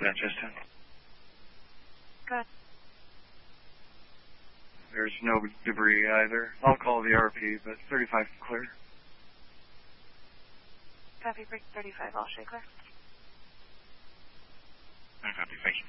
that, Justin. Good. There's no debris either. I'll call the RP, but 35 clear. Copy, break 35, all clear. Copy, thank you.